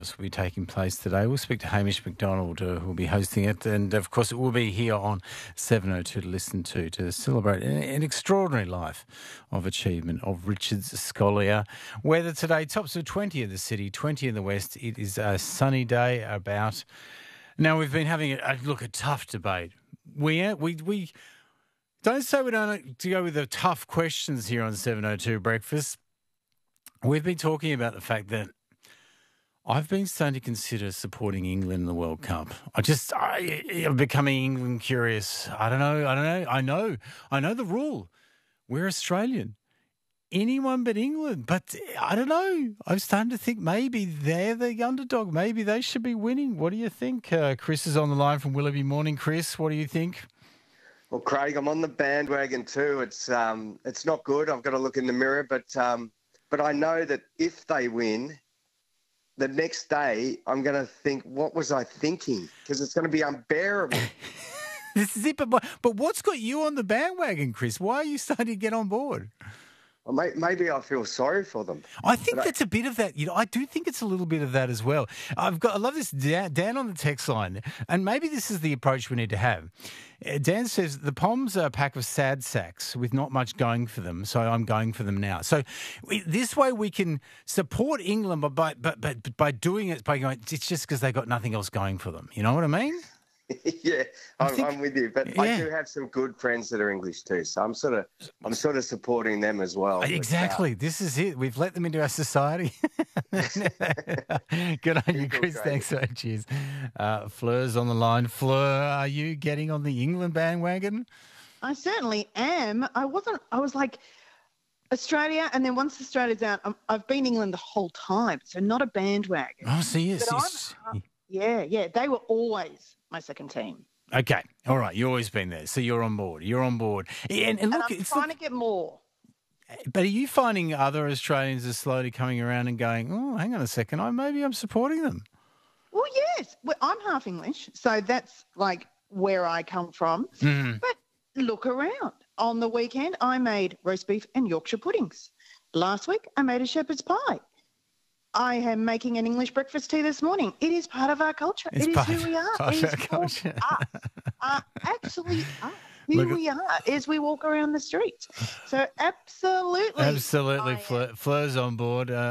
This will be taking place today. We'll speak to Hamish McDonald, who will be hosting it. And, of course, it will be here on 702 to listen to celebrate an extraordinary life of achievement of Richard Scolyer. Weather today, tops of 20 in the city, 20 in the west. It is a sunny day about... Now, we've been having a tough debate. We don't say we don't to go with the tough questions here on 702 Breakfast. We've been talking about the fact that I've been starting to consider supporting England in the World Cup. I'm becoming England curious. I don't know. I know the rule. We're Australian. Anyone but England. But I don't know. I'm starting to think maybe they're the underdog. Maybe they should be winning. What do you think? Chris is on the line from Willoughby. Morning, Chris. What do you think? Well, Craig, I'm on the bandwagon too. It's not good. I've got to look in the mirror, but I know that if they win, the next day, I'm going to think, what was I thinking? Because it's going to be unbearable. This is it. But what's got you on the bandwagon, Chris? Why are you starting to get on board? Well, maybe I feel sorry for them. I think that's a bit of that. I do think it's a little bit of that as well. I love this. Dan on the text line, and maybe this is the approach we need to have. Dan says the Poms are a pack of sad sacks with not much going for them, so I'm going for them now. So this way we can support England, but by doing it, by going, it's just because they got nothing else going for them. You know what I mean? Yeah, I'm with you, but yeah. I do have some good friends that are English too, so I'm sort of supporting them as well. Exactly, this is it. We've let them into our society. Good on you, Chris. Thanks so much. Cheers. Fleur's on the line. Fleur, are you getting on the England bandwagon? I certainly am. I was like Australia, and then once Australia's out, I've been England the whole time, so not a bandwagon. Oh, so yes. Yeah, they were always my second team. Okay. All right. You've always been there. So you're on board. And look, I'm trying to get more. But are you finding other Australians are slowly coming around and going, oh, hang on a second, maybe I'm supporting them? Well, yes. I'm half English, so that's like where I come from. Mm. But look around. On the weekend, I made roast beef and Yorkshire puddings. Last week, I made a shepherd's pie. I am making an English breakfast tea this morning. It is part of our culture. It is who we are. It is culture. Actually, we are as we walk around the streets. So absolutely. Absolutely. Fleur's on board.